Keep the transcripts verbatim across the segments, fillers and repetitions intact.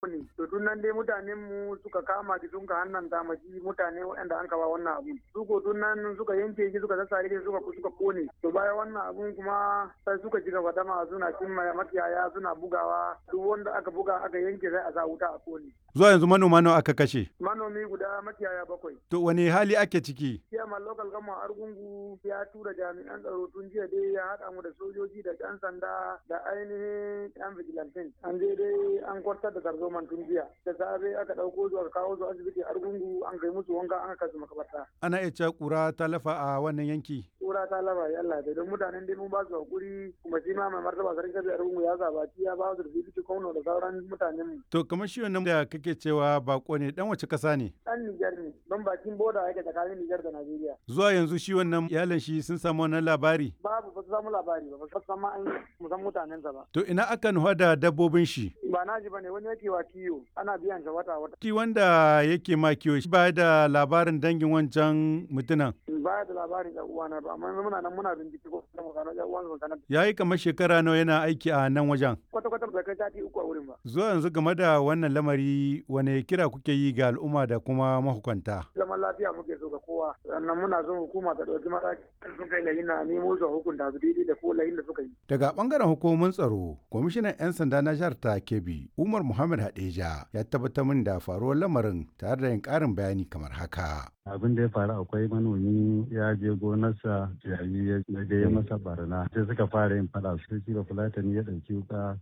kone. To tun nan dai mutanen mu suka kama ki sun ka hannan damaji mutane waɗanda an kawa wannan abun. Su ko tun nan suka yanke ki suka sassare ki suka suka kone. To bayan wannan abun kuma sai suka ci gaba dama suna cin makiyaya suna bugawa duk wanda aka buga aka yanke sai a sa wuta a kone. Zuwa yanzu manoma nawa aka kashe? Manomi guda makiyaya bakwai. To wani hali ake ciki? Chairman local government Argungu ya tura jami'an tsaro tun jiya dai ya haɗa mu da sojoji da ɗan sanda da ainihin ɗan vigilantin. An je dai an kwartar da tarzoman tun jiya. Da safe aka ɗauko su aka kawo su asibiti Argungu an kai musu wanka an kai su makabarta. Ana iya cewa ƙura ta lafa a wannan yanki? Ƙura ta lafa ya Allah dai don mutanen dai mun ba su hakuri kuma shi ma mai martaba sarki kabi Argungu ya zabaci ya ba su da bibiti kwano da sauran mutanen mu. To kamar shi wannan da kake cewa bako ne dan wace ƙasa ne? Ɗan Nijar ne don bakin boda yake tsakanin Nijar da Najeriya. Zuwa yanzu shi wannan iyalin shi sun samu wannan labari? Babu ba su samu labari ba ba su san ma an musan mutanensa ba. To ina aka nufa da dabbobin shi? Ba naji ba ne wani yake wa kiyo ana biyan sa wata wata. Ki wanda yake ma kiyo shi ba da labarin dangin wancan mutunan? Ba da labarin ɗan uwana ba amma muna nan muna bincike ko kuma gano ɗan uwan sanar. Yayi kamar shekara nawa yana aiki a nan wajen? Kwata kwata bai kai sati uku a wurin ba. Zuwa yanzu game da wannan lamari wane kira kuke yi ga al'umma da kuma mahukunta? Zaman lafiya muke so ga kowa sannan muna son hukuma ta ɗauki mataki sun kai lahin na nemo su hukunta su daidai da ko lahin da suka yi. Daga bangaren hukumomin tsaro, kwamishinan 'yan sanda na jihar ta Kebbi, Umar Muhammad Hadeja ya tabbatar min da faruwar lamarin tare da yin ƙarin bayani kamar haka. Abin da ya faru akwai manomi ya je gonarsa yayi ya je masa barna sai suka fara yin fada sai shi da fulatani ya ɗauki wuka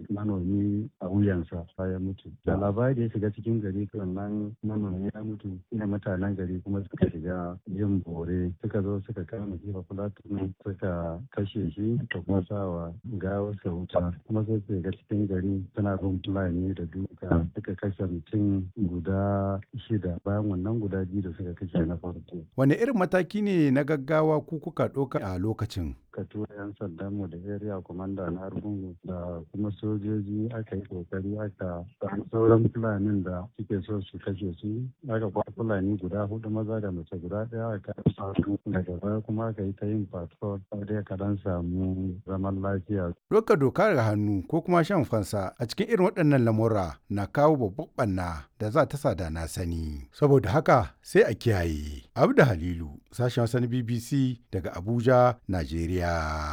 manomi a wuyansa ya mutu. Da labari ya shiga cikin gari sannan manomi ya mutu ina mutanen gari kuma suka shiga yin bore suka zo suka kama shi da fulatani suka kashe shi da kuma sawa gawarsa wuta kuma sai su shiga cikin gari suna bin fulani da duka suka kashe mutum guda shida bayan wannan guda biyu da suka kashe na farko. Wane irin mataki ne na gaggawa ku kuka ɗauka a lokacin? Ka tura 'yan sandan mu da area commander na Argungu da kuma sojoji aka yi kokari aka samu sauran fulanin da suke so su kashe su aka kwa fulani guda hudu maza da mace guda ɗaya aka yi daga baya kuma aka yi ta yin patrol sai ka dan samu zaman lafiya. Doka doka ga hannu ko kuma shan fansa a cikin irin waɗannan lamura na kawo babban ɓanna da za ta sada na sani. Saboda haka sai a kiyaye. Abda Halilu, sashen Hausa na B B C daga Abuja, Najeriya.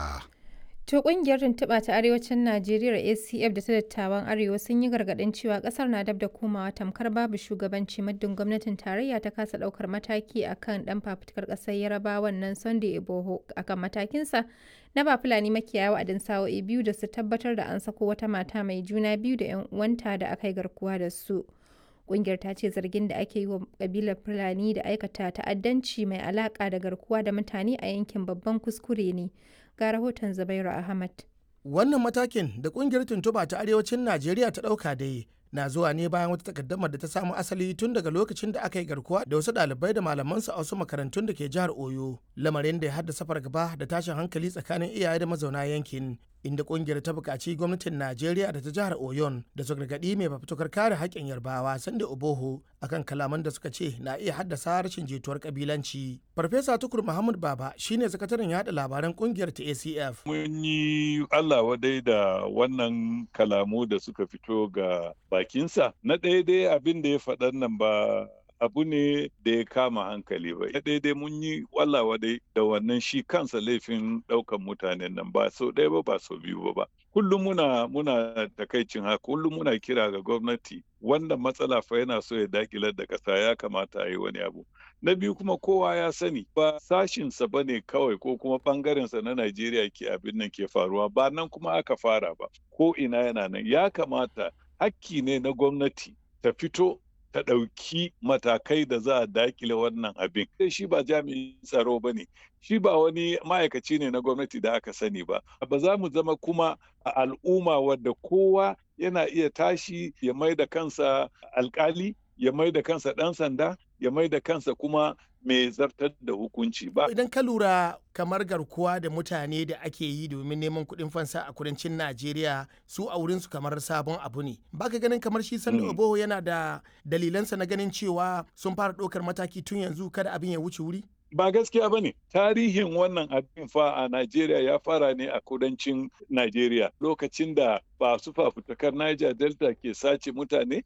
To kungiyar tuntuɓa ta arewacin Najeriya A C F da ta dattawan Arewa sun yi gargaɗin cewa ƙasar na dab da komawa tamkar babu shugabanci muddin gwamnatin tarayya ta kasa ɗaukar mataki akan ɗan fafutukar ƙasar Yarabawan nan Sunday Igboho akan matakinsa na ba Fulani makiyaya wa'adin sa'o'i biyu da su tabbatar da an sako wata mata mai juna biyu da 'yan uwanta da aka yi garkuwa da su. Ƙungiyar ta ce zargin da ake yi wa ƙabilar Fulani da aikata ta'addanci mai alaƙa da garkuwa da mutane a yankin babban kuskure ne. Ga rahoton Zubairu Ahmad. Wannan matakin da ƙungiyar tuntuɓa ta arewacin Najeriya ta ɗauka dai na zuwa ne bayan wata takaddamar da ta samu asali tun daga lokacin da aka yi garkuwa da wasu ɗalibai da malamansu a wasu makarantun da ke jihar Oyo, lamarin da ya haddasa fargaba da tashin hankali tsakanin iyaye da mazauna yankin. Inda kungiyar ta buƙaci gwamnatin Najeriya da ta jihar Oyon da su gargaɗi mai fafutukar kare haƙƙin Yarbawa Sunday Igboho akan kalaman da suka ce na iya haddasa rashin jituwar kabilanci. Farfesa Tukur Muhammad Baba shine sakataren yaɗa labaran kungiyar ta A C F. Mun yi Allah wadai da wannan kalamu da suka fito ga bakinsa. Na ɗaya dai abin da ya faɗan nan ba abu ne da ya kama hankali ba. Ya daidai mun yi wallawa dai da wannan shi kansa laifin ɗaukan mutanen nan ba sau ɗaya ba ba sau biyu ba. Kullum muna muna takaicin haka, kullum muna kira ga gwamnati wannan matsala fa yana so ya dakilar da ƙasa ya kamata a yi wani abu. Na biyu kuma kowa ya sani ba sashinsa ba ne kawai ko kuma ɓangarensa na Najeriya ke abin nan ke faruwa ba nan kuma aka fara ba. Ko ina yana nan ya kamata hakki ne na gwamnati ta fito ta ɗauki matakai da za a dakile wannan abin. Shi ba jami'in tsaro ba ne, shi ba wani ma'aikaci ne na gwamnati da aka sani ba. Ba za mu zama kuma a al'umma wadda kowa yana iya tashi ya mai da kansa alkali, ya mai da kansa ɗan sanda, ya mai da kansa kuma mai zartar da hukunci ba. Idan ka lura kamar garkuwa da mutane da ake yi domin neman kuɗin fansa a kudancin Najeriya su a wurinsu kamar sabon abu ne. Baka ganin kamar shi Sunday Igboho yana da dalilansa na ganin cewa sun fara ɗaukar mataki tun yanzu kada abin ya wuce wuri? Ba gaskiya ba ne. Tarihin wannan abin fa a Najeriya ya fara ne a kudancin Najeriya lokacin da ba su fafutukar Niger Delta ke sace mutane